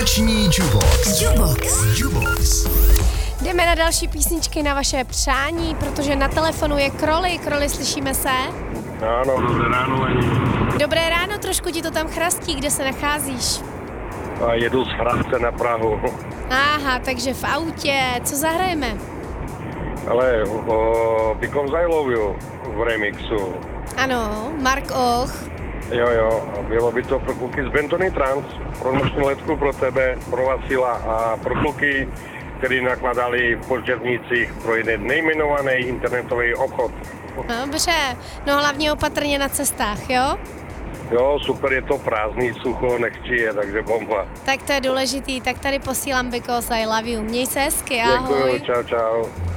Vánoční Jubox. Jdeme na další písničky na vaše přání, protože na telefonu je Kroly. Kroly, slyšíme se? Áno, dobré ráno, Leni. Dobré ráno, trošku ti to tam chrastí, kde se nacházíš? A jedu z Hradce na Prahu. Aha, takže v autě, co zahrajeme? Ale Because I Love You v remixu. Ano, Mark Och. Jo, a bylo by to pro kluky z Bentony Trans, pro nočnú letku pro tebe, pro Vasila a pro kluky, ktorí nakladali v Počernících pro jeden nejmenovaný internetový obchod. Dobře, no hlavně opatrně na cestách, jo? Jo, super, je to prázdný, sucho, nechci je, takže bomba. Tak to je důležitý, tak tady posílám Because I Love You. Měj se hezky, ahoj. Děkuju, čau.